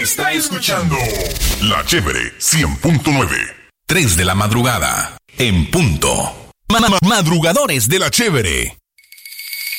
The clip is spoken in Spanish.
Está escuchando La Chévere 100.9. 3 de la madrugada, en punto. Madrugadores de La Chévere.